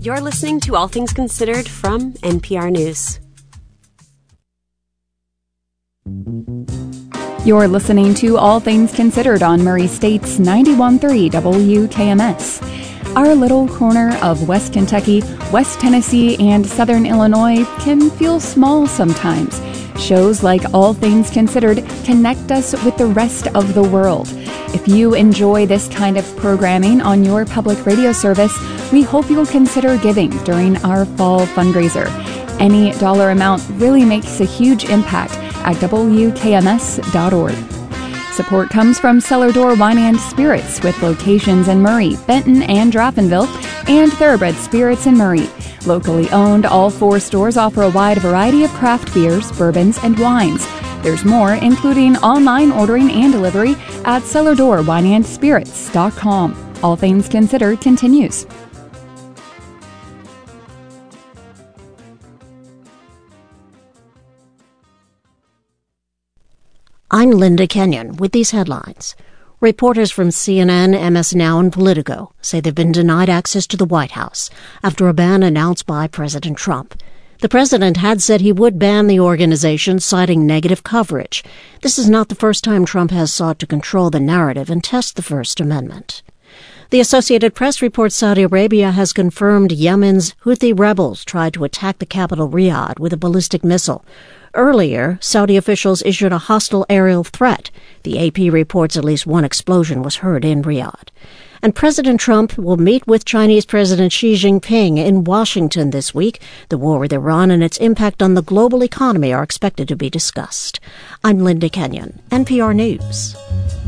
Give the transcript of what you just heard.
You're listening to All Things Considered from NPR News. You're listening to All Things Considered on Murray State's 91.3 WKMS. Our little corner of West Kentucky, West Tennessee, and Southern Illinois can feel small sometimes. Shows like All Things Considered connect us with the rest of the world. If you enjoy this kind of programming on your public radio service, we hope you'll consider giving during our fall fundraiser. Any dollar amount really makes a huge impact at WKMS.org. Support comes from Cellar Door Wine and Spirits with locations in Murray, Benton, and Draffenville, and Thoroughbred Spirits in Murray. Locally owned, all 4 stores offer a wide variety of craft beers, bourbons, and wines. There's more, including online ordering and delivery at cellardoorwineandspirits.com. All Things Considered continues. I'm Linda Kenyon with these headlines. Reporters from CNN, MS Now, and Politico say they've been denied access to the White House after a ban announced by President Trump. The president had said he would ban the organization, citing negative coverage. This is not the first time Trump has sought to control the narrative and test the First Amendment. The Associated Press reports Saudi Arabia has confirmed Yemen's Houthi rebels tried to attack the capital Riyadh with a ballistic missile. Earlier, Saudi officials issued a hostile aerial threat. The AP reports at least one explosion was heard in Riyadh. And President Trump will meet with Chinese President Xi Jinping in Washington this week. The war with Iran and its impact on the global economy are expected to be discussed. I'm Linda Kenyon, NPR News.